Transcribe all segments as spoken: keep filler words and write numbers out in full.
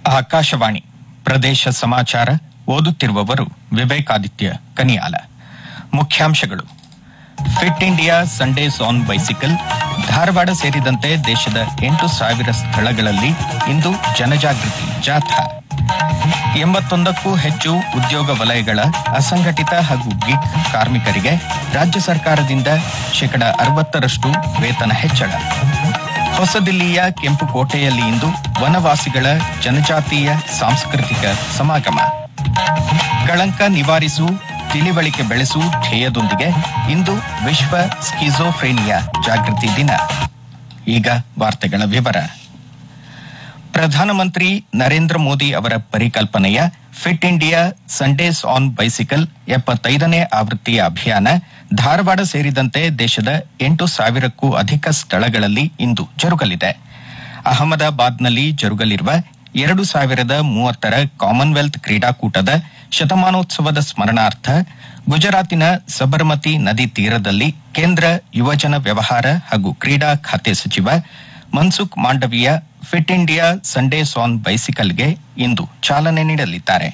ಆಕಾಶವಾಣಿ ಪ್ರದೇಶ ಸಮಾಚಾರ ಓದುತ್ತಿರುವವರು ವಿವೇಕಾದಿತ್ಯ ಕನಿಯಾಲ. ಮುಖ್ಯಾಂಶಗಳು: fit India Sundays on bicycle. Dharwad ಸೇರಿದಂತೆ ದೇಶದ ಎಂಟು ಸಾವಿರ ಸ್ಥಳಗಳಲ್ಲಿ ಇಂದು ಜನಜಾಗೃತಿ ಜಾಥಾ. ಎಂಬತ್ತೊಂದಕ್ಕೂ ಹೆಚ್ಚು ಉದ್ಯೋಗ ವಲಯಗಳ ಅಸಂಘಟಿತ ಹಾಗೂ ಗಿಗ್ ಕಾರ್ಮಿಕರಿಗೆ ರಾಜ್ಯ ಸರ್ಕಾರದಿಂದ ಶೇಕಡ ಅರವತ್ತರಷ್ಟು ವೇತನ ಹೆಚ್ಚಳ. ಹೊಸದಿಲ್ಲಿಯ ಕೆಂಪುಕೋಟೆಯಲ್ಲಿ ಇಂದು ವನವಾಸಿಗಳ ಜನಜಾತೀಯ ಸಾಂಸ್ಕೃತಿಕ ಸಮಾಗಮ. ಕಳಂಕ ನಿವಾರಿಸು, ತಿಳಿವಳಿಕೆ ಬೆಳೆಸು ಧ್ಯೇಯದೊಂದಿಗೆ ಇಂದು ವಿಶ್ವ ಸ್ಕಿಜೋಫ್ರೇನಿಯಾ ಜಾಗೃತಿ ದಿನ. ಈಗ ವಾರ್ತೆಗಳ ವಿವರ. ಪ್ರಧಾನಮಂತ್ರಿ ನರೇಂದ್ರ ಮೋದಿ ಅವರ ಪರಿಕಲ್ಪನೆಯ fit India Sundays on bicycle ಎಪ್ಪತ್ತೈದನೇ ಆವೃತ್ತಿಯ ಅಭಿಯಾನ ಧಾರವಾಡ ಸೇರಿದಂತೆ ದೇಶದ ಎಂಟು ಸಾವಿರಕ್ಕೂ ಅಧಿಕ ಸ್ಥಳಗಳಲ್ಲಿ ಇಂದು ಜರುಗಲಿದೆ. ಅಹಮದಾಬಾದ್ನಲ್ಲಿ ಜರುಗಲಿರುವ ಎರಡು ಸಾವಿರದ ಮೂವತ್ತರ ಕಾಮನ್ವೆಲ್ತ್ ಕ್ರೀಡಾಕೂಟದ ಶತಮಾನೋತ್ಸವದ ಸ್ಮರಣಾರ್ಥ ಗುಜರಾತಿನ ಸಬರಮತಿ ನದಿ ತೀರದಲ್ಲಿ ಕೇಂದ್ರ ಯುವಜನ ವ್ಯವಹಾರ ಹಾಗೂ ಕ್ರೀಡಾ ಖಾತೆ ಸಚಿವ Mansukh Mandaviya fit India Sundays on ಬೈಸಿಕಲ್ಗೆ ಇಂದು ಚಾಲನೆ ನೀಡಲಿದ್ದಾರೆ.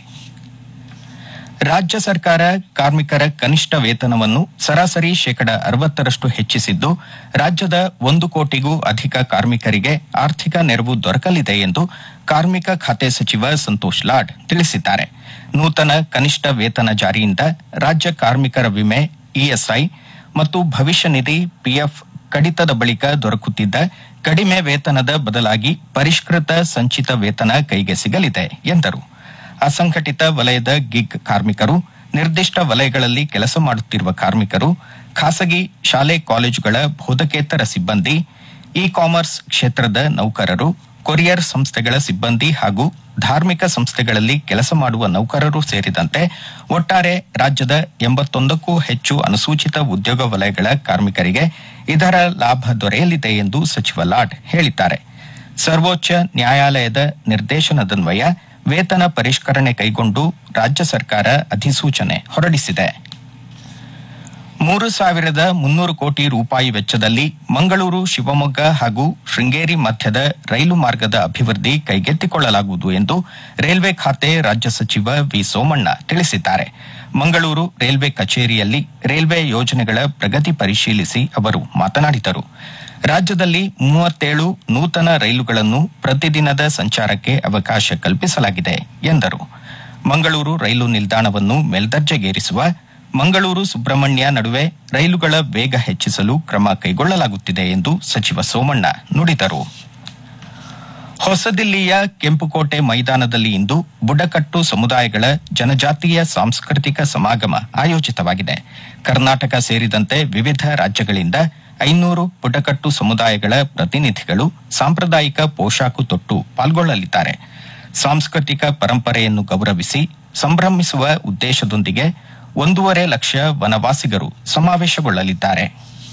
ರಾಜ್ಯ ಸರ್ಕಾರ ಕಾರ್ಮಿಕರ ಕನಿಷ್ಠ ವೇತನವನ್ನು ಸರಾಸರಿ ಶೇಕಡ ಅರವತ್ತರಷ್ಟು ಹೆಚ್ಚಿಸಿದ್ದು, ರಾಜ್ಯದ ಒಂದು ಕೋಟಿಗೂ ಅಧಿಕ ಕಾರ್ಮಿಕರಿಗೆ ಆರ್ಥಿಕ ನೆರವು ದೊರಕಲಿದೆ ಎಂದು ಕಾರ್ಮಿಕ ಖಾತೆ ಸಚಿವ ಸಂತೋಷ್ ಲಾಡ್ ತಿಳಿಸಿದ್ದಾರೆ. ನೂತನ ಕನಿಷ್ಠ ವೇತನ ಜಾರಿಯಿಂದ ರಾಜ್ಯ ಕಾರ್ಮಿಕರ ವಿಮೆ, ಇಎಸ್ಐ ಮತ್ತು ಭವಿಷ್ಯ ನಿಧಿ ಪಿಎಫ್ ಕಡಿತದ ಬಳಿಕ ದೊರಕುತ್ತಿದ್ದ ಕಡಿಮೆ ವೇತನದ ಬದಲಾಗಿ ಪರಿಷ್ಕೃತ ಸಂಚಿತ ವೇತನ ಕೈಗೆ ಸಿಗಲಿದೆ ಎಂದರು. ಅಸಂಘಟಿತ ವಲಯದ ಗಿಗ್ ಕಾರ್ಮಿಕರು, ನಿರ್ದಿಷ್ಟ ವಲಯಗಳಲ್ಲಿ ಕೆಲಸ ಮಾಡುತ್ತಿರುವ ಕಾರ್ಮಿಕರು, ಖಾಸಗಿ ಶಾಲೆ ಕಾಲೇಜುಗಳ ಬೋಧಕೇತರ ಸಿಬ್ಬಂದಿ, ಇ ಕಾಮರ್ಸ್ ಕ್ಷೇತ್ರದ ನೌಕರರು, ಕೊರಿಯರ್ ಸಂಸ್ಥೆಗಳ ಸಿಬ್ಬಂದಿ ಹಾಗೂ ಧಾರ್ಮಿಕ ಸಂಸ್ಥೆಗಳಲ್ಲಿ ಕೆಲಸ ಮಾಡುವ ನೌಕರರು ಸೇರಿದಂತೆ ಒಟ್ಟಾರೆ ರಾಜ್ಯದ ಎಂಬತ್ತೊಂದಕ್ಕೂ ಹೆಚ್ಚು ಅನುಸೂಚಿತ ಉದ್ಯೋಗ ವಲಯಗಳ ಕಾರ್ಮಿಕರಿಗೆ ಇದರ ಲಾಭ ದೊರೆಯಲಿದೆ ಎಂದು ಸಚಿವ ಲಾಡ್ ಹೇಳಿದ್ದಾರೆ. ಸರ್ವೋಚ್ಚ ನ್ಯಾಯಾಲಯದ ನಿರ್ದೇಶನದನ್ವಯ ವೇತನ ಪರಿಷ್ಕರಣೆ ಕೈಗೊಂಡು ರಾಜ್ಯ ಸರ್ಕಾರ ಅಧಿಸೂಚನೆ ಹೊರಡಿಸಿದೆ. ಮೂರು ಸಾವಿರದ ಮುನ್ನೂರು ಕೋಟಿ ರೂಪಾಯಿ ವೆಚ್ಚದಲ್ಲಿ ಮಂಗಳೂರು ಶಿವಮೊಗ್ಗ ಹಾಗೂ ಶೃಂಗೇರಿ ಮಧ್ಯದ ರೈಲು ಮಾರ್ಗದ ಅಭಿವೃದ್ಧಿ ಕೈಗೆತ್ತಿಕೊಳ್ಳಲಾಗುವುದು ಎಂದು ರೈಲ್ವೆ ಖಾತೆ ರಾಜ್ಯ ಸಚಿವ ವಿ ಸೋಮಣ್ಣ ತಿಳಿಸಿದ್ದಾರೆ. ಮಂಗಳೂರು ರೈಲ್ವೆ ಕಚೇರಿಯಲ್ಲಿ ರೈಲ್ವೆ ಯೋಜನೆಗಳ ಪ್ರಗತಿ ಪರಿಶೀಲಿಸಿ ಅವರು ಮಾತನಾಡಿದರು. ರಾಜ್ಯದಲ್ಲಿ ಮೂವತ್ತೇಳು ನೂತನ ರೈಲುಗಳನ್ನು ಪ್ರತಿದಿನದ ಸಂಚಾರಕ್ಕೆ ಅವಕಾಶ ಕಲ್ಪಿಸಲಾಗಿದೆ ಎಂದರು. ಮಂಗಳೂರು ರೈಲು ನಿಲ್ದಾಣವನ್ನು ಮೇಲ್ದರ್ಜೆಗೇರಿಸುವ, ಮಂಗಳೂರು ಸುಬ್ರಹ್ಮಣ್ಯ ನಡುವೆ ರೈಲುಗಳ ವೇಗ ಹೆಚ್ಚಿಸಲು ಕ್ರಮ ಕೈಗೊಳ್ಳಲಾಗುತ್ತಿದೆ ಎಂದು ಸಚಿವ ಸೋಮಣ್ಣ ನುಡಿದರು. ಹೊಸದಿಲ್ಲಿಯ ಕೆಂಪುಕೋಟೆ ಮೈದಾನದಲ್ಲಿ ಇಂದು ಬುಡಕಟ್ಟು ಸಮುದಾಯಗಳ ಜನಜಾತೀಯ ಸಾಂಸ್ಕೃತಿಕ ಸಮಾಗಮ ಆಯೋಜಿತವಾಗಿದೆ. ಕರ್ನಾಟಕ ಸೇರಿದಂತೆ ವಿವಿಧ ರಾಜ್ಯಗಳಿಂದ ಐನೂರು ಬುಡಕಟ್ಟು ಸಮುದಾಯಗಳ ಪ್ರತಿನಿಧಿಗಳು ಸಾಂಪ್ರದಾಯಿಕ ಪೋಷಾಕು ತೊಟ್ಟು ಪಾಲ್ಗೊಳ್ಳಲಿದ್ದಾರೆ. ಸಾಂಸ್ಕೃತಿಕ ಪರಂಪರೆಯನ್ನು ಗೌರವಿಸಿ ಸಂಭ್ರಮಿಸುವ ಉದ್ದೇಶದೊಂದಿಗೆ ಒಂದೂವರೆ ಲಕ್ಷ ವನವಾಸಿಗರು ಸಮಾವೇಶಗೊಳ್ಳಲಿದ್ದಾರೆ.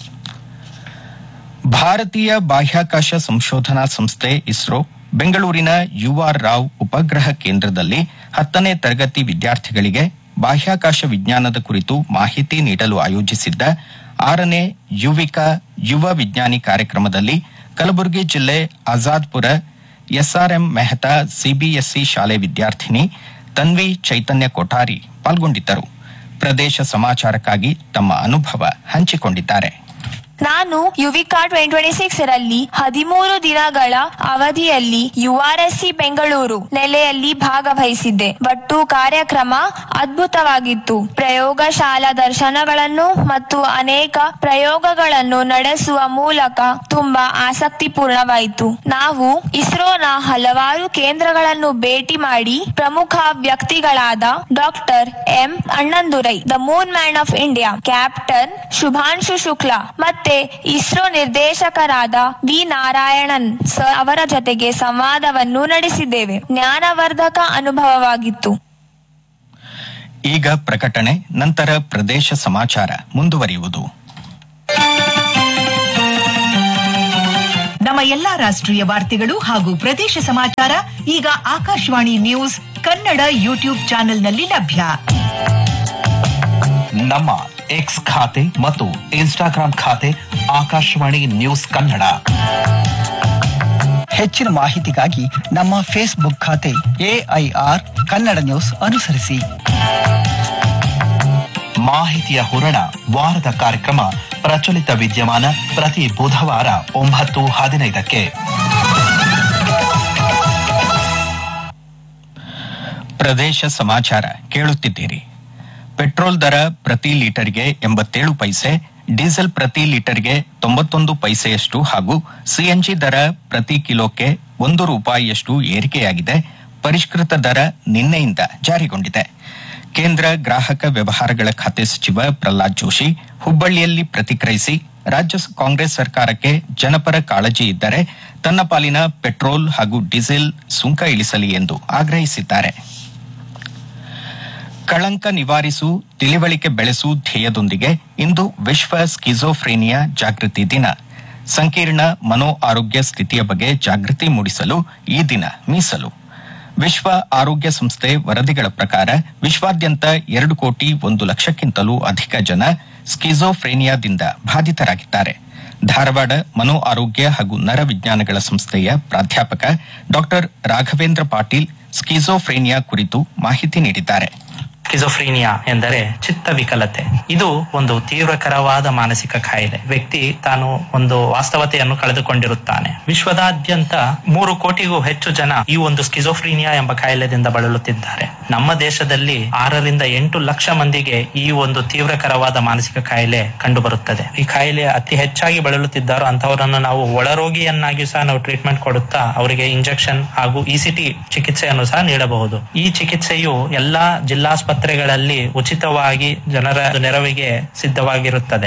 ಭಾರತೀಯ ಬಾಹ್ಯಾಕಾಶ ಸಂಶೋಧನಾ ಸಂಸ್ಥೆ ಇಸ್ರೋ ಬೆಂಗಳೂರಿನ ಯುಆರ್ ರಾವ್ ಉಪಗ್ರಹ ಕೇಂದ್ರದಲ್ಲಿ ಹತ್ತನೇ ತರಗತಿ ವಿದ್ಯಾರ್ಥಿಗಳಿಗೆ ಬಾಹ್ಯಾಕಾಶ ವಿಜ್ಞಾನದ ಕುರಿತು ಮಾಹಿತಿ ನೀಡಲು ಆಯೋಜಿಸಿದ್ದ ಆರನೇ ಯುವಿಕಾ ಯುವ ವಿಜ್ಞಾನಿ ಕಾರ್ಯಕ್ರಮದಲ್ಲಿ ಕಲಬುರಗಿ ಜಿಲ್ಲೆ ಆಜಾದ್ಪುರ ಎಸ್ಆರ್ಎಂ ಮೆಹ್ತಾ ಸಿಬಿಎಸ್ಇ ಶಾಲೆ ವಿದ್ಯಾರ್ಥಿನಿ ತನ್ವಿ ಚೈತನ್ಯ ಕೊಠಾರಿ ಪಾಲ್ಗೊಂಡಿದ್ದರು. ಪ್ರದೇಶ ಸಮಾಚಾರಕ್ಕಾಗಿ ತಮ್ಮ ಅನುಭವ ಹಂಚಿಕೊಂಡಿದ್ದಾರೆ. ನಾನು ಯುವಿಕಾ ಟ್ವೆಂಟಿ ಟ್ವೆಂಟಿ ಸಿಕ್ಸ್ ರಲ್ಲಿ ಹದಿಮೂರು ದಿನಗಳ ಅವಧಿಯಲ್ಲಿ ಯುಆರ್ಎಸ್ಸಿ ಬೆಂಗಳೂರು ನೆಲೆಯಲ್ಲಿ ಭಾಗವಹಿಸಿದ್ದೆ. ಒಟ್ಟು ಕಾರ್ಯಕ್ರಮ ಅದ್ಭುತವಾಗಿತ್ತು. ಪ್ರಯೋಗಶಾಲಾ ದರ್ಶನಗಳನ್ನು ಮತ್ತು ಅನೇಕ ಪ್ರಯೋಗಗಳನ್ನು ನಡೆಸುವ ಮೂಲಕ ತುಂಬಾ ಆಸಕ್ತಿಪೂರ್ಣವಾಯಿತು. ನಾವು ಇಸ್ರೋನ ಹಲವಾರು ಕೇಂದ್ರಗಳನ್ನು ಭೇಟಿ ಮಾಡಿ ಪ್ರಮುಖ ವ್ಯಕ್ತಿಗಳಾದ doctor M Annadurai, the Moon man of India, captain Shubhanshu Shukla ಮತ್ತೆ ಇಸ್ರೋ ನಿರ್ದೇಶಕರಾದ ವಿ ನಾರಾಯಣನ್ ಸರ್ ಅವರ ಜೊತೆಗೆ ಸಂವಾದವನ್ನು ನಡೆಸಿದ್ದೇವೆ. ಜ್ಞಾನವರ್ಧಕ ಅನುಭವವಾಗಿತ್ತು. ಈಗ ಪ್ರಕಟಣೆ, ನಂತರ ಪ್ರದೇಶ ಸಮಾಚಾರ ಮುಂದುವರಿಯುವುದು. ನಮ್ಮ ಎಲ್ಲಾ ರಾಷ್ಟ್ರೀಯ ವಾರ್ತೆಗಳು ಹಾಗೂ ಪ್ರದೇಶ ಸಮಾಚಾರ ಈಗ ಆಕಾಶವಾಣಿ ನ್ಯೂಸ್ ಕನ್ನಡ ಯೂಟ್ಯೂಬ್ ಚಾನೆಲ್ನಲ್ಲಿ ಲಭ್ಯ. ನಮ್ಮ ಎಕ್ಸ್ ಖಾತೆ ಮತ್ತು ಇನ್ಸ್ಟಾಗ್ರಾಂ ಖಾತೆ ಆಕಾಶವಾಣಿ ನ್ಯೂಸ್ ಕನ್ನಡ. ಹೆಚ್ಚಿನ ಮಾಹಿತಿಗಾಗಿ ನಮ್ಮ ಫೇಸ್ಬುಕ್ ಖಾತೆ ಎಐಆರ್ ಕನ್ನಡ ನ್ಯೂಸ್ ಅನುಸರಿಸಿ. ಮಾಹಿತಿಯ ಹೂರಣ ವಾರದ ಕಾರ್ಯಕ್ರಮ ಪ್ರಚಲಿತ ವಿದ್ಯಮಾನ ಪ್ರತಿ ಬುಧವಾರ ಒಂಬತ್ತು ಹದಿನೈದಕ್ಕೆ. ಪ್ರದೇಶ ಸಮಾಚಾರ ಕೇಳುತ್ತಿದ್ದೀರಿ. ಪೆಟ್ರೋಲ್ ದರ ಪ್ರತಿ ಲೀಟರ್ಗೆ ಎಂಬತ್ತೇಳು ಪೈಸೆ, ಡೀಸೆಲ್ ಪ್ರತಿ ಲೀಟರ್ಗೆ ತೊಂಬತ್ತೊಂದು ಪೈಸೆಯಷ್ಟು ಹಾಗೂ ಸಿಎನ್ಜಿ ದರ ಪ್ರತಿ ಕಿಲೋಕ್ಕೆ ಒಂದು ರೂಪಾಯಿಯಷ್ಟು ಏರಿಕೆಯಾಗಿದೆ. ಪರಿಷ್ಕೃತ ದರ ನಿನ್ನೆಯಿಂದ ಜಾರಿಗೊಂಡಿದೆ. ಕೇಂದ್ರ ಗ್ರಾಹಕ ವ್ಯವಹಾರಗಳ ಖಾತೆ ಸಚಿವ ಪ್ರಹ್ಲಾದ್ ಜೋಶಿ ಹುಬ್ಬಳ್ಳಿಯಲ್ಲಿ ಪ್ರತಿಕ್ರಿಯಿಸಿ, ರಾಜ್ಯ ಕಾಂಗ್ರೆಸ್ ಸರ್ಕಾರಕ್ಕೆ ಜನಪರ ಕಾಳಜಿ ಇದ್ದರೆ ತನ್ನ ಪಾಲಿನ ಪೆಟ್ರೋಲ್ ಹಾಗೂ ಡೀಸೆಲ್ ಸುಂಕ ಇಳಿಸಲಿ ಎಂದು ಆಗ್ರಹಿಸಿದ್ದಾರೆ. ಕಳಂಕ ನಿವಾರಿಸು, ತಿಳಿವಳಿಕೆ ಬೆಳೆಸು ಧ್ಯೇಯದೊಂದಿಗೆ ಇಂದು ವಿಶ್ವ ಸ್ಕಿಜೋಫ್ರೇನಿಯಾ ಜಾಗೃತಿ ದಿನ. ಸಂಕೀರ್ಣ ಮನೋ ಆರೋಗ್ಯ ಸ್ಥಿತಿಯ ಬಗ್ಗೆ ಜಾಗೃತಿ ಮೂಡಿಸಲು ಈ ದಿನ ಮೀಸಲು. ವಿಶ್ವ ಆರೋಗ್ಯ ಸಂಸ್ಥೆ ವರದಿಗಳ ಪ್ರಕಾರ ವಿಶ್ವಾದ್ಯಂತ ಎರಡು ಕೋಟಿ ಒಂದು ಲಕ್ಷಕ್ಕಿಂತಲೂ ಅಧಿಕ ಜನ ಸ್ಕಿಜೋಫ್ರೇನಿಯಾದಿಂದ ಬಾಧಿತರಾಗಿದ್ದಾರೆ. ಧಾರವಾಡ ಮನೋ ಆರೋಗ್ಯ ಹಾಗೂ ನರವಿಜ್ಞಾನಗಳ ಸಂಸ್ಥೆಯ ಪ್ರಾಧ್ಯಾಪಕ ಡಾಕ್ಟರ್ ರಾಘವೇಂದ್ರ ಪಾಟೀಲ್ ಸ್ಕಿಜೋಫ್ರೇನಿಯಾ ಕುರಿತು ಮಾಹಿತಿ ನೀಡಿದ್ದಾರೆ. ಸ್ಕಿಜೋಫ್ರೀನಿಯಾ ಎಂದರೆ ಚಿತ್ತ ವಿಕಲತೆ. ಇದು ಒಂದು ತೀವ್ರಕರವಾದ ಮಾನಸಿಕ ಕಾಯಿಲೆ. ವ್ಯಕ್ತಿ ತಾನು ಒಂದು ವಾಸ್ತವತೆಯನ್ನು ಕಳೆದುಕೊಂಡಿರುತ್ತಾನೆ. ವಿಶ್ವದಾದ್ಯಂತ ಮೂರು ಕೋಟಿಗೂ ಹೆಚ್ಚು ಜನ ಈ ಒಂದು ಸ್ಕಿಜೋಫ್ರೀನಿಯಾ ಎಂಬ ಕಾಯಿಲೆದಿಂದ ಬಳಲುತ್ತಿದ್ದಾರೆ. ನಮ್ಮ ದೇಶದಲ್ಲಿ ಆರರಿಂದ ಎಂಟು ಲಕ್ಷ ಮಂದಿಗೆ ಈ ಒಂದು ತೀವ್ರಕರವಾದ ಮಾನಸಿಕ ಕಾಯಿಲೆ ಕಂಡುಬರುತ್ತದೆ. ಈ ಕಾಯಿಲೆ ಅತಿ ಹೆಚ್ಚಾಗಿ ಬಳಲುತ್ತಿದ್ದಾರೋ ಅಂತವರನ್ನು ನಾವು ಒಳರೋಗಿಯನ್ನಾಗಿ ಸಹ ನಾವು ಟ್ರೀಟ್ಮೆಂಟ್ ಕೊಡುತ್ತಾ ಅವರಿಗೆ ಇಂಜೆಕ್ಷನ್ ಹಾಗೂ ಇಸಿಟಿ ಚಿಕಿತ್ಸೆಯನ್ನು ಸಹ ನೀಡಬಹುದು. ಈ ಚಿಕಿತ್ಸೆಯು ಎಲ್ಲಾ ಜಿಲ್ಲಾಸ್ಪತ್ರೆಗಳಲ್ಲಿ ಉಚಿತವಾಗಿ ಜನರ ನೆರವಿಗೆ ಸಿದ್ಧವಾಗಿರುತ್ತದೆ.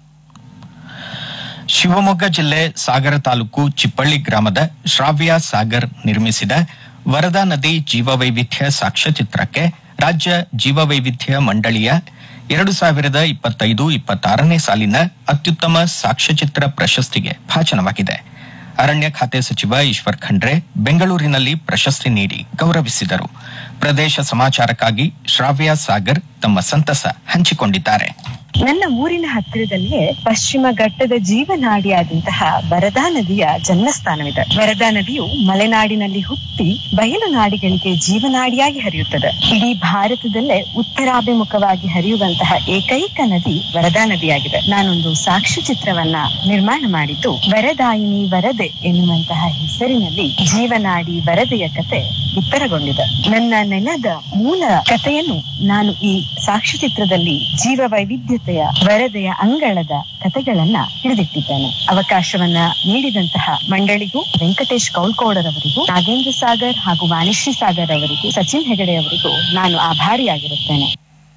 ಶಿವಮೊಗ್ಗ ಜಿಲ್ಲೆ ಸಾಗರ ತಾಲೂಕು ಚಿಪ್ಪಳ್ಳಿ ಗ್ರಾಮದ ಶ್ರಾವ್ಯ ಸಾಗರ್ ನಿರ್ಮಿಸಿದ ವರದಾ ನದಿ ಜೀವವೈವಿಧ್ಯ ಸಾಕ್ಷ್ಯಚಿತ್ರಕ್ಕೆ ರಾಜ್ಯ ಜೀವವೈವಿಧ್ಯ ಮಂಡಳಿಯ ಎರಡು ಸಾವಿರದ ಇಪ್ಪತ್ತೈದು ಇಪ್ಪತ್ತಾರನೇ ಸಾಲಿನ ಅತ್ಯುತ್ತಮ ಸಾಕ್ಷ್ಯಚಿತ್ರ ಪ್ರಶಸ್ತಿಗೆ ಭಾಜನವಾಗಿದೆ. ಅರಣ್ಯ ಖಾತೆ ಸಚಿವ ಈಶ್ವರ್ ಖಂಡ್ರೆ ಬೆಂಗಳೂರಿನಲ್ಲಿ ಪ್ರಶಸ್ತಿ ನೀಡಿ ಗೌರವಿಸಿದರು. ಪ್ರದೇಶ ಸಮಾಚಾರಕ್ಕಾಗಿ ಶ್ರಾವ್ಯ ಸಾಗರ್ ತಮ್ಮ ಸಂತಸ ಹಂಚಿಕೊಂಡಿದ್ದಾರೆ. ನನ್ನ ಊರಿನ ಹತ್ತಿರದಲ್ಲಿಯೇ ಪಶ್ಚಿಮ ಘಟ್ಟದ ಜೀವನಾಡಿಯಾದಂತಹ ವರದಾ ನದಿಯ ಜನ್ಮಸ್ಥಾನವಿದೆ. ವರದಾ ನದಿಯು ಮಲೆನಾಡಿನಲ್ಲಿ ಹುಟ್ಟಿ ಬಯಲು ನಾಡಿಗಳಿಗೆ ಜೀವನಾಡಿಯಾಗಿ ಹರಿಯುತ್ತದೆ. ಇಡೀ ಭಾರತದಲ್ಲೇ ಉತ್ತರಾಭಿಮುಖವಾಗಿ ಹರಿಯುವಂತಹ ಏಕೈಕ ನದಿ ವರದಾ ನದಿಯಾಗಿದೆ. ನಾನೊಂದು ಸಾಕ್ಷ್ಯಚಿತ್ರವನ್ನ ನಿರ್ಮಾಣ ಮಾಡಿದ್ದು ವರದಾಯಿನಿ ವರದೆ ಎನ್ನುವಂತಹ ಹೆಸರಿನಲ್ಲಿ ಜೀವನಾಡಿ ವರದೆಯ ಕತೆ ಬಿತ್ತರಗೊಂಡಿದೆ. ನನ್ನ ನೆಲದ ಮೂಲ ಕಥೆಯನ್ನು ನಾನು ಈ ಸಾಕ್ಷ್ಯಚಿತ್ರದಲ್ಲಿ ಜೀವ ವೈವಿಧ್ಯತೆಯ ವರದೆಯ ಅಂಗಳದ ಕಥೆಗಳನ್ನ ಹಿಡಿದಿಟ್ಟಿದ್ದೇನೆ. ಅವಕಾಶವನ್ನ ನೀಡಿದಂತಹ ಮಂಡಳಿಗೂ, ವೆಂಕಟೇಶ್ ಕೌಲ್ಕೋಡರವರಿಗೂ, ನಾಗೇಂದ್ರ ಸಾಗರ್ ಹಾಗೂ ವಾಣಿಶ್ರೀ ಸಾಗರ್ ಅವರಿಗೂ, ಸಚಿನ್ ಹೆಗಡೆ ಅವರಿಗೂ ನಾನು ಆಭಾರಿಯಾಗಿರುತ್ತೇನೆ.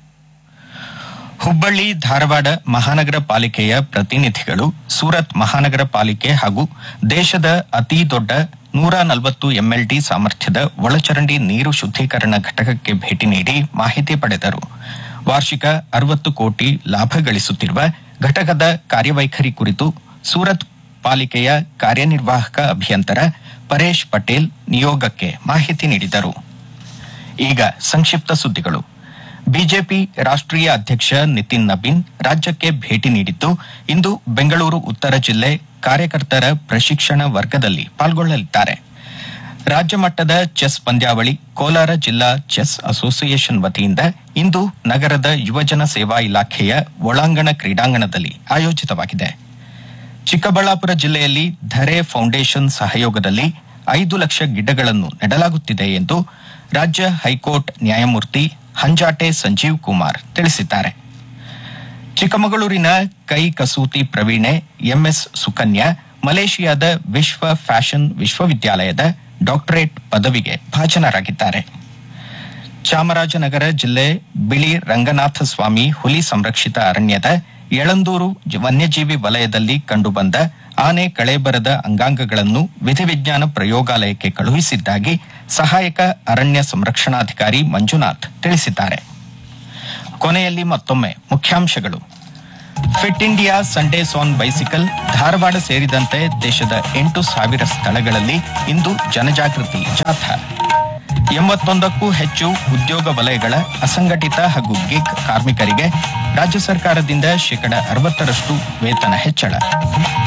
ಹುಬ್ಬಳ್ಳಿ ಧಾರವಾಡ ಮಹಾನಗರ ಪಾಲಿಕೆಯ ಪ್ರತಿನಿಧಿಗಳು ಸೂರತ್ ಮಹಾನಗರ ಪಾಲಿಕೆ ಹಾಗೂ ದೇಶದ ಅತಿ ದೊಡ್ಡ ನೂರ ನಲವತ್ತು ಎಂಎಲ್ಡಿ ಸಾಮರ್ಥ್ಯದ ಒಳಚರಂಡಿ ನೀರು ಶುದ್ದೀಕರಣ ಘಟಕಕ್ಕೆ ಭೇಟಿ ನೀಡಿ ಮಾಹಿತಿ ಪಡೆದರು. ವಾರ್ಷಿಕ ಅರವತ್ತು ಕೋಟಿ ಲಾಭ ಗಳಿಸುತ್ತಿರುವ ಘಟಕದ ಕಾರ್ಯವೈಖರಿ ಕುರಿತು ಸೂರತ್ ಪಾಲಿಕೆಯ ಕಾರ್ಯನಿರ್ವಾಹಕ ಅಭಿಯಂತರ ಪರೇಶ್ ಪಟೇಲ್ ನಿಯೋಗಕ್ಕೆ ಮಾಹಿತಿ ನೀಡಿದರು. ಈಗ ಸಂಕ್ಷಿಪ್ತ ಸುದ್ದಿಗಳು. ಬಿಜೆಪಿ ರಾಷ್ಟ್ರೀಯ ಅಧ್ಯಕ್ಷ ನಿತಿನ್ ನಬೀನ್ ರಾಜ್ಯಕ್ಕೆ ಭೇಟಿ ನೀಡಿದ್ದು ಇಂದು ಬೆಂಗಳೂರು ಉತ್ತರ ಜಿಲ್ಲೆ ಕಾರ್ಯಕರ್ತರ ಪ್ರಶಿಕ್ಷಣ ವರ್ಗದಲ್ಲಿ ಪಾಲ್ಗೊಳ್ಳಲಿದ್ದಾರೆ. ರಾಜ್ಯ ಮಟ್ಟದ ಚೆಸ್ ಪಂದ್ಯಾವಳಿ ಕೋಲಾರ ಜಿಲ್ಲಾ ಚೆಸ್ ಅಸೋಸಿಯೇಷನ್ ವತಿಯಿಂದ ಇಂದು ನಗರದ ಯುವಜನ ಸೇವಾ ಇಲಾಖೆಯ ಒಳಾಂಗಣ ಕ್ರೀಡಾಂಗಣದಲ್ಲಿ ಆಯೋಜಿತವಾಗಿದೆ. ಚಿಕ್ಕಬಳ್ಳಾಪುರ ಜಿಲ್ಲೆಯಲ್ಲಿ ಧರೆ ಫೌಂಡೇಶನ್ ಸಹಯೋಗದಲ್ಲಿ ಐದು ಲಕ್ಷ ಗಿಡಗಳನ್ನು ನೆಡಲಾಗುತ್ತಿದೆ ಎಂದು ರಾಜ್ಯ ಹೈಕೋರ್ಟ್ ನ್ಯಾಯಮೂರ್ತಿ ಹಂಜಾಟೆ ಸಂಜೀವ್ ಕುಮಾರ್ ತಿಳಿಸಿದ್ದಾರೆ. ಚಿಕ್ಕಮಗಳೂರಿನ ಕೈ ಕಸೂತಿ ಪ್ರವೀಣೆ ಎಂಎಸ್ ಸುಕನ್ಯಾ ಮಲೇಷಿಯಾದ ವಿಶ್ವ ಫ್ಯಾಷನ್ ವಿಶ್ವವಿದ್ಯಾಲಯದ ಡಾಕ್ಟರೇಟ್ ಪದವಿಗೆ ಭಾಜನರಾಗಿದ್ದಾರೆ. ಚಾಮರಾಜನಗರ ಜಿಲ್ಲೆ ಬಿಳಿ ರಂಗನಾಥ ಸ್ವಾಮಿ ಹುಲಿ ಸಂರಕ್ಷಿತ ಅರಣ್ಯದ ಯಳಂದೂರು ವನ್ಯಜೀವಿ ವಲಯದಲ್ಲಿ ಕಂಡುಬಂದ ಆನೆ ಕಳೇಬರದ ಅಂಗಾಂಗಗಳನ್ನು ವಿಧಿವಿಜ್ಞಾನ ಪ್ರಯೋಗಾಲಯಕ್ಕೆ ಕಳುಹಿಸಿದ್ದಾಗಿ ಸಹಾಯಕ ಅರಣ್ಯ ಸಂರಕ್ಷಣಾಧಿಕಾರಿ ಮಂಜುನಾಥ್ ತಿಳಿಸಿದ್ದಾರೆ. ಕೊನೆಯಲ್ಲಿ ಮತ್ತೊಮ್ಮೆ ಮುಖ್ಯಾಂಶಗಳು. Fit India Sundays on bicycle Dharwad ಸೇರಿದಂತೆ ದೇಶದ ಎಂಟು ಸಾವಿರ ಸ್ಥಳಗಳಲ್ಲಿ ಇಂದು ಜನಜಾಗೃತಿ ಜಾಥಾ. ಎಂಬತ್ತೊಂದಕ್ಕೂ ಹೆಚ್ಚು ಉದ್ಯೋಗ ವಲಯಗಳ ಅಸಂಘಟಿತ ಹಾಗೂ ಗಿಗ್ ಕಾರ್ಮಿಕರಿಗೆ ರಾಜ್ಯ ಸರ್ಕಾರದಿಂದ ಶೇಕಡ ಅರವತ್ತರಷ್ಟು ವೇತನ ಹೆಚ್ಚಳ.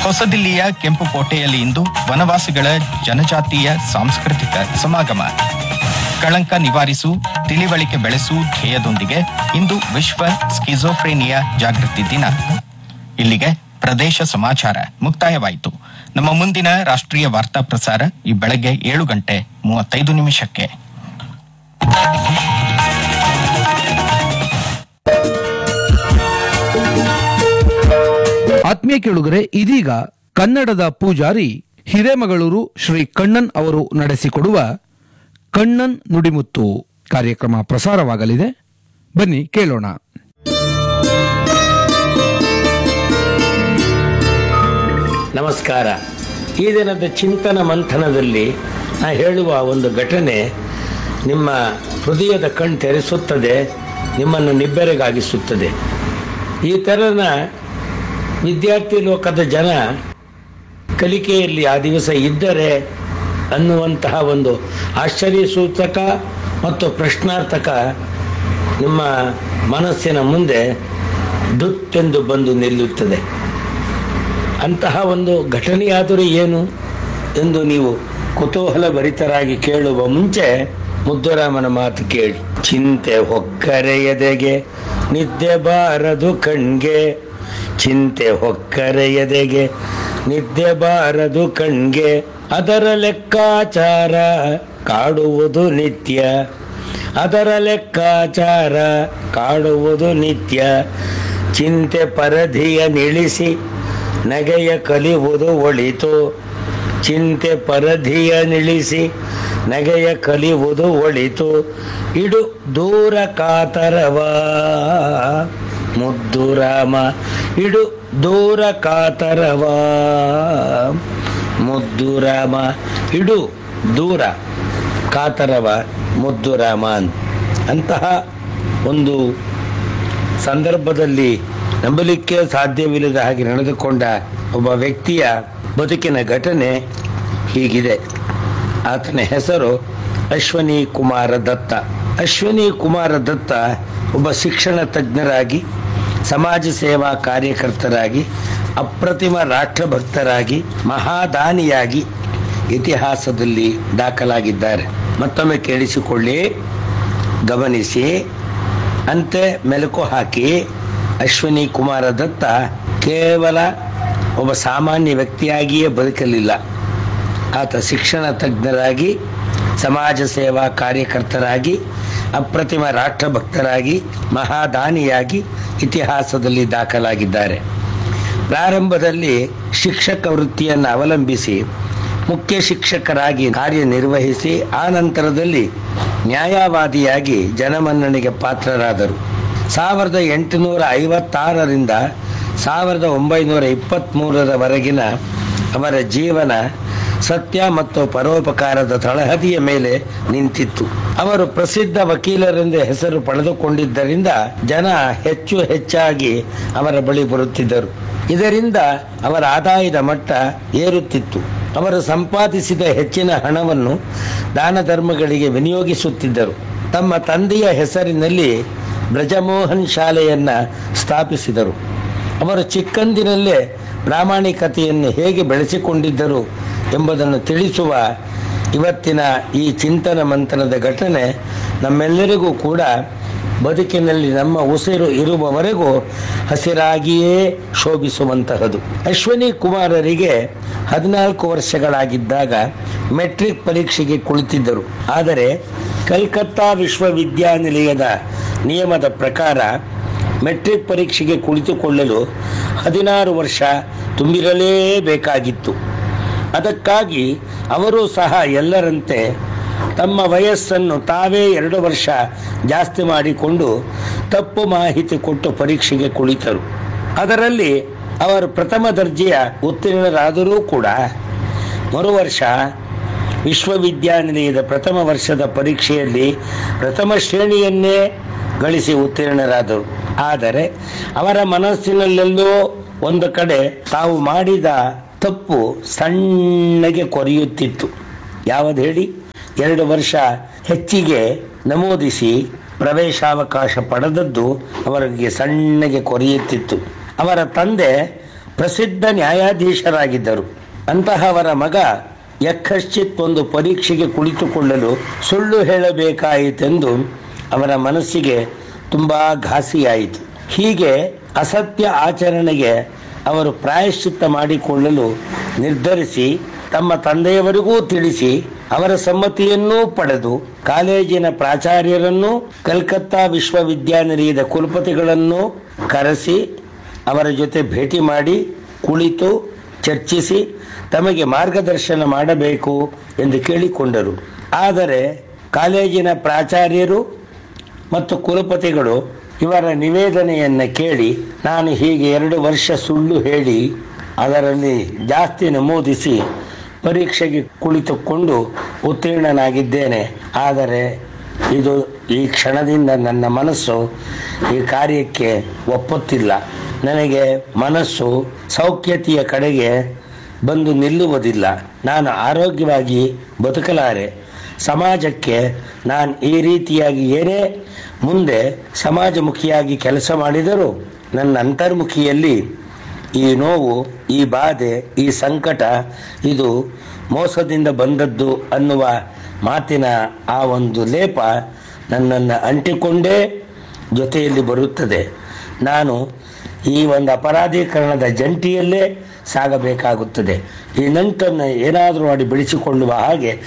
ಹೊಸದಿಲ್ಲಿಯ ಕೆಂಪುಕೋಟೆಯಲ್ಲಿ ಇಂದು ವನವಾಸಿಗಳ ಜನಜಾತೀಯ ಸಾಂಸ್ಕೃತಿಕ ಸಮಾಗಮ. ಕಳಂಕ ನಿವಾರಿಸು, ತಿಳಿವಳಿಕೆ ಬೆಳೆಸು ಧ್ಯೇಯದೊಂದಿಗೆ ಇಂದು ವಿಶ್ವ ಸ್ಕಿಜೋಫ್ರೇನಿಯಾ ಜಾಗೃತಿ ದಿನ. ಇಲ್ಲಿಗೆ ಪ್ರದೇಶ ಸಮಾಚಾರ ಮುಕ್ತಾಯವಾಯಿತು. ನಮ್ಮ ಮುಂದಿನ ರಾಷ್ಟ್ರೀಯ ವಾರ್ತಾ ಪ್ರಸಾರ ಈ ಬೆಳಗ್ಗೆ ಏಳು ಗಂಟೆ ಮೂವತ್ತೈದು ನಿಮಿಷಕ್ಕೆ. ಆತ್ಮೀಯ ಕೇಳುಗರೆ, ಇದೀಗ ಕನ್ನಡದ ಪೂಜಾರಿ ಹಿರೇಮಗಳೂರು ಶ್ರೀ ಕಣ್ಣನ್ ಅವರು ನಡೆಸಿಕೊಡುವ ಕಣ್ಣನ್ ನುಡಿಮುತ್ತು ಕಾರ್ಯಕ್ರಮ ಪ್ರಸಾರವಾಗಲಿದೆ. ಬನ್ನಿ ಕೇಳೋಣ. ನಮಸ್ಕಾರ. ಈ ದಿನದ ಚಿಂತನ ಮಂಥನದಲ್ಲಿ ನಾ ಹೇಳುವ ಒಂದು ಘಟನೆ ನಿಮ್ಮ ಹೃದಯದ ಕಣ್ ತೆರೆಸುತ್ತದೆ, ನಿಮ್ಮನ್ನು ನಿಬ್ಬೆರಗಾಗಿಸುತ್ತದೆ. ಈ ಥರನ ವಿದ್ಯಾರ್ಥಿ ಲೋಕದ ಜನ ಕಲಿಕೆಯಲ್ಲಿ ಆ ದಿವಸ ಇದ್ದರೆ ಅನ್ನುವಂತಹ ಒಂದು ಆಶ್ಚರ್ಯ ಸೂಚಕ ಮತ್ತು ಪ್ರಶ್ನಾರ್ಥಕ ನಿಮ್ಮ ಮನಸ್ಸಿನ ಮುಂದೆ ದುತ್ತೆಂದು ಬಂದು ನಿಲ್ಲುತ್ತದೆ. ಅಂತಹ ಒಂದು ಘಟನೆಯಾದರೂ ಏನು ಎಂದು ನೀವು ಕುತೂಹಲ ಭರಿತರಾಗಿ ಕೇಳುವ ಮುಂಚೆ ಮುದ್ದುರಾಮನ ಮಾತು ಕೇಳಿ. ಚಿಂತೆ ಹೊಕ್ಕರೆ ಎದೆಗೆ ನಿದ್ದೆ ಬಾರದು ಕಣ್ಗೆ, ಚಿಂತೆ ಹೊಕ್ಕರೆ ಎದೆಗೆ ನಿದ್ದೆ ಬಾರದು ಕಣ್ಗೆ, ಅದರ ಲೆಕ್ಕಾಚಾರ ಕಾಡುವುದು ನಿತ್ಯ, ಅದರ ಲೆಕ್ಕಾಚಾರ ಕಾಡುವುದು ನಿತ್ಯ, ಚಿಂತೆ ಪರಧಿಯ ನಿಳಿಸಿ ನಗೆಯ ಕಲಿಯುವುದು ಒಳಿತು, ಚಿಂತೆ ಪರಧಿಯ ನಿಳಿಸಿ ನಗೆಯ ಕಲಿಯುವುದು ಒಳಿತು, ಇಡು ದೂರ ಕಾತರವ ಮುದ್ದು ರಾಮ, ಇಡು ದೂರ ಕಾತರವ ಮುದ್ದು ರಾಮ, ಇಡು ದೂರ ಕಾತರವ ಮುದ್ದು ರಾಮ. ಅಂತಹ ಒಂದು ಸಂದರ್ಭದಲ್ಲಿ ನಂಬಲಿಕ್ಕೆ ಸಾಧ್ಯವಿಲ್ಲದ ಹಾಗೆ ನಡೆದುಕೊಂಡ ಒಬ್ಬ ವ್ಯಕ್ತಿಯ ಬದುಕಿನ ಘಟನೆ ಹೀಗಿದೆ. ಆತನ ಹೆಸರು ಅಶ್ವನಿ ಕುಮಾರ ದತ್ತ. ಅಶ್ವನಿ ಕುಮಾರ ದತ್ತ ಒಬ್ಬ ಶಿಕ್ಷಣ ತಜ್ಞರಾಗಿ, ಸಮಾಜ ಸೇವಾ ಕಾರ್ಯಕರ್ತರಾಗಿ, ಅಪ್ರತಿಮ ರಾಷ್ಟ್ರಭಕ್ತರಾಗಿ, ಮಹಾದಾನಿಯಾಗಿ ಇತಿಹಾಸದಲ್ಲಿ ದಾಖಲಾಗಿದ್ದಾರೆ. ಮತ್ತೊಮ್ಮೆ ಕೇಳಿಸಿಕೊಳ್ಳಿ, ಗಮನಿಸಿ, ಅಂತೆ ಮೆಲುಕು ಹಾಕಿ. ಅಶ್ವಿನಿ ಕುಮಾರ ದತ್ತ ಕೇವಲ ಒಬ್ಬ ಸಾಮಾನ್ಯ ವ್ಯಕ್ತಿಯಾಗಿಯೇ ಬದುಕಲಿಲ್ಲ. ಆತ ಶಿಕ್ಷಣ ತಜ್ಞರಾಗಿ, ಸಮಾಜ ಸೇವಾ ಕಾರ್ಯಕರ್ತರಾಗಿ, ಅಪ್ರತಿಮ ರಾಷ್ಟ್ರಭಕ್ತರಾಗಿ, ಮಹಾದಾನಿಯಾಗಿ ಇತಿಹಾಸದಲ್ಲಿ ದಾಖಲಾಗಿದ್ದಾರೆ. ಪ್ರಾರಂಭದಲ್ಲಿ ಶಿಕ್ಷಕ ವೃತ್ತಿಯನ್ನು ಅವಲಂಬಿಸಿ ಮುಖ್ಯ ಶಿಕ್ಷಕರಾಗಿ ಕಾರ್ಯನಿರ್ವಹಿಸಿ ಆ ನಂತರದಲ್ಲಿ ನ್ಯಾಯವಾದಿಯಾಗಿ ಜನಮನ್ನಣೆಗೆ ಪಾತ್ರರಾದರು. ಸಾವಿರದ ಎಂಟುನೂರ ಐವತ್ತಾರರಿಂದ ಸಾವಿರದ ಒಂಬೈನೂರ ಇಪ್ಪತ್ತ್ಮೂರರವರೆಗಿನ ಅವರ ಜೀವನ ಸತ್ಯ ಮತ್ತು ಪರೋಪಕಾರದ ತಳಹದಿಯ ಮೇಲೆ ನಿಂತಿತ್ತು. ಅವರು ಪ್ರಸಿದ್ಧ ವಕೀಲರೆಂದು ಹೆಸರು ಪಡೆದುಕೊಂಡಿದ್ದರಿಂದ ಜನ ಹೆಚ್ಚು ಹೆಚ್ಚಾಗಿ ಅವರ ಬಳಿ ಬರುತ್ತಿದ್ದರು. ಇದರಿಂದ ಅವರ ಆದಾಯದ ಮಟ್ಟ ಏರುತ್ತಿತ್ತು. ಅವರು ಸಂಪಾದಿಸಿದ ಹೆಚ್ಚಿನ ಹಣವನ್ನು ದಾನ ಧರ್ಮಗಳಿಗೆ ವಿನಿಯೋಗಿಸುತ್ತಿದ್ದರು. ತಮ್ಮ ತಂದೆಯ ಹೆಸರಿನಲ್ಲಿ ಬ್ರಜಮೋಹನ್ ಶಾಲೆಯನ್ನು ಸ್ಥಾಪಿಸಿದರು. ಅವರು ಚಿಕ್ಕಂದಿನಲ್ಲೇ ಪ್ರಾಮಾಣಿಕತೆಯನ್ನು ಹೇಗೆ ಬೆಳೆಸಿಕೊಂಡಿದ್ದರು ಎಂಬುದನ್ನು ತಿಳಿಸುವ ಇವತ್ತಿನ ಈ ಚಿಂತನ ಮಂಥನದ ಘಟನೆ ನಮ್ಮೆಲ್ಲರಿಗೂ ಕೂಡ ಬದುಕಿನಲ್ಲಿ ನಮ್ಮ ಉಸಿರು ಇರುವವರೆಗೂ ಹಸಿರಾಗಿಯೇ ಶೋಭಿಸುವಂತಹದು. ಅಶ್ವಿನಿ ಕುಮಾರರಿಗೆ ಹದಿನಾಲ್ಕು ವರ್ಷಗಳಾಗಿದ್ದಾಗ ಮೆಟ್ರಿಕ್ ಪರೀಕ್ಷೆಗೆ ಕುಳಿತಿದ್ದರು. ಆದರೆ ಕಲ್ಕತ್ತಾ ವಿಶ್ವವಿದ್ಯಾನಿಲಯದ ನಿಯಮದ ಪ್ರಕಾರ ಮೆಟ್ರಿಕ್ ಪರೀಕ್ಷೆಗೆ ಕುಳಿತುಕೊಳ್ಳಲು ಹದಿನಾರು ವರ್ಷ ತುಂಬಿರಲೇಬೇಕಾಗಿತ್ತು. ಅದಕ್ಕಾಗಿ ಅವರು ಸಹ ಎಲ್ಲರಂತೆ ತಮ್ಮ ವಯಸ್ಸನ್ನು ತಾವೇ ಎರಡು ವರ್ಷ ಜಾಸ್ತಿ ಮಾಡಿಕೊಂಡು ತಪ್ಪು ಮಾಹಿತಿ ಕೊಟ್ಟು ಪರೀಕ್ಷೆಗೆ ಕುಳಿತರು. ಅದರಲ್ಲಿ ಅವರು ಪ್ರಥಮ ದರ್ಜೆಯ ಉತ್ತೀರ್ಣರಾದರೂ ಕೂಡ ಮರು ವರ್ಷ ವಿಶ್ವವಿದ್ಯಾನಿಲಯದ ಪ್ರಥಮ ವರ್ಷದ ಪರೀಕ್ಷೆಯಲ್ಲಿ ಪ್ರಥಮ ಶ್ರೇಣಿಯನ್ನೇ ಗಳಿಸಿ ಉತ್ತೀರ್ಣರಾದರು. ಆದರೆ ಅವರ ಮನಸ್ಸಿನಲ್ಲೆಲ್ಲೋ ಒಂದು ಕಡೆ ತಾವು ಮಾಡಿದ ತಪ್ಪು ಸಣ್ಣಗೆ ಕೊರೆಯುತ್ತಿತ್ತು. ಯಾವುದು ಹೇಳಿ? ಎರಡು ವರ್ಷ ಹೆಚ್ಚಿಗೆ ನಮೂದಿಸಿ ಪ್ರವೇಶಾವಕಾಶ ಪಡೆದದ್ದು ಅವರಿಗೆ ಸಣ್ಣಗೆ ಕೊರೆಯುತ್ತಿತ್ತು. ಅವರ ತಂದೆ ಪ್ರಸಿದ್ಧ ನ್ಯಾಯಾಧೀಶರಾಗಿದ್ದರು. ಅಂತಹವರ ಮಗ ಯಕ್ಕಶ್ಚಿತ್ ಒಂದು ಪರೀಕ್ಷೆಗೆ ಕುಳಿತುಕೊಳ್ಳಲು ಸುಳ್ಳು ಹೇಳಬೇಕಾಯಿತೆಂದು ಅವರ ಮನಸ್ಸಿಗೆ ತುಂಬಾ ಘಾಸಿಯಾಯಿತು. ಹೀಗೆ ಅಸತ್ಯ ಆಚರಣೆಗೆ ಅವರು ಪ್ರಾಯಶ್ಚಿತ್ತ ಮಾಡಿಕೊಳ್ಳಲು ನಿರ್ಧರಿಸಿ ತಮ್ಮ ತಂದೆಯವರಿಗೂ ತಿಳಿಸಿ ಅವರ ಸಮ್ಮತಿಯನ್ನೂ ಪಡೆದು ಕಾಲೇಜಿನ ಪ್ರಾಚಾರ್ಯರನ್ನು ಕಲ್ಕತ್ತಾ ವಿಶ್ವವಿದ್ಯಾನಿಲಯದ ಕುಲಪತಿಗಳನ್ನು ಕರೆಸಿ ಅವರ ಜೊತೆ ಭೇಟಿ ಮಾಡಿ ಕುಳಿತು ಚರ್ಚಿಸಿ ತಮಗೆ ಮಾರ್ಗದರ್ಶನ ಮಾಡಬೇಕು ಎಂದು ಕೇಳಿಕೊಂಡರು. ಆದರೆ ಕಾಲೇಜಿನ ಪ್ರಾಚಾರ್ಯರು ಮತ್ತು ಕುಲಪತಿಗಳು ಇವರ ನಿವೇದನೆಯನ್ನು ಕೇಳಿ, ನಾನು ಹೀಗೆ ಎರಡು ವರ್ಷ ಸುಳ್ಳು ಹೇಳಿ ಅದರಲ್ಲಿ ಜಾಸ್ತಿ ನಮೂದಿಸಿ ಪರೀಕ್ಷೆಗೆ ಕುಳಿತುಕೊಂಡು ಉತ್ತೀರ್ಣನಾಗಿದ್ದೇನೆ. ಆದರೆ ಇದು ಈ ಕ್ಷಣದಿಂದ ನನ್ನ ಮನಸ್ಸು ಈ ಕಾರ್ಯಕ್ಕೆ ಒಪ್ಪುತ್ತಿಲ್ಲ. ನನಗೆ ಮನಸ್ಸು ಸೌಖ್ಯತೆಯ ಕಡೆಗೆ ಬಂದು ನಿಲ್ಲುವುದಿಲ್ಲ. ನಾನು ಆರೋಗ್ಯವಾಗಿ ಬದುಕಲಾರೆ. ಸಮಾಜಕ್ಕೆ ನಾನು ಈ ರೀತಿಯಾಗಿ ಏನೇ ಮುಂದೆ ಸಮಾಜಮುಖಿಯಾಗಿ ಕೆಲಸ ಮಾಡಿದರೂ ನನ್ನ ಅಂತರ್ಮುಖಿಯಲ್ಲಿ ಈ ನೋವು, ಈ ಬಾಧೆ, ಈ ಸಂಕಟ ಇದು ಮೋಸದಿಂದ ಬಂದದ್ದು ಅನ್ನುವ ಮಾತಿನ ಆ ಒಂದು ಲೇಪ ನನ್ನನ್ನು ಅಂಟಿಕೊಂಡೇ ಜೊತೆಯಲ್ಲಿ ಬರುತ್ತದೆ. ನಾನು ಈ ಒಂದು ಅಪರಾಧೀಕರಣದ ಜಂಟಿಯಲ್ಲೇ ಸಾಗಬೇಕಾಗುತ್ತದೆ. ಈ ನಂಟನ್ನು ಏನಾದರೂ ಮಾಡಿ ಬೆಳೆಸಿಕೊಳ್ಳುವ ಹಾಗೆ